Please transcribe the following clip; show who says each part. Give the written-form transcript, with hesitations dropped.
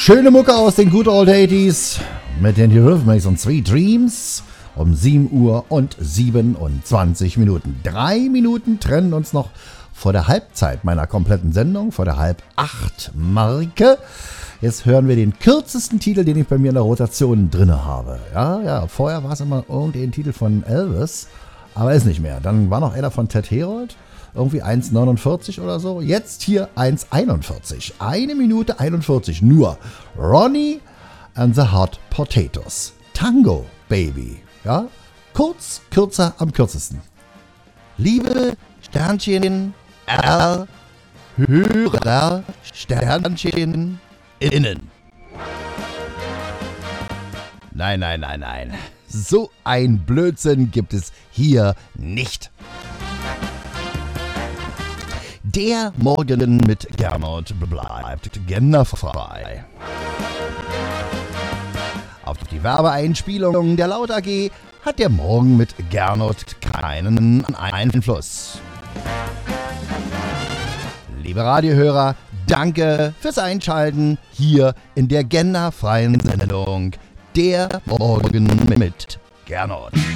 Speaker 1: Schöne Mucke aus den Good Old 80s mit den Eurythmics und Sweet Dreams um 7 Uhr und 27 Minuten. 3 Minuten trennen uns noch vor der Halbzeit meiner kompletten Sendung, vor der Halb-8-Marke. Jetzt hören wir den kürzesten Titel, den ich bei mir in der Rotation drin habe. Ja, vorher war es immer irgendein Titel von Elvis, aber ist nicht mehr. Dann war noch einer von Ted Herold, irgendwie 1,49 oder so. Jetzt hier 1,41. 1 Minute 41 nur. Ronnie and the Hot Potatoes. Tango, Baby. Ja, kurz, kürzer, am kürzesten. Liebe Sternchen, Hörer, Sternchen, innen. Nein. So ein Blödsinn gibt es hier nicht. Der Morgen mit Gernot bleibt genderfrei. Auf die Werbeeinspielung der Laut AG hat der Morgen mit Gernot keinen Einfluss. Liebe Radiohörer, danke fürs Einschalten hier in der genderfreien Sendung Der Morgen mit Gernot.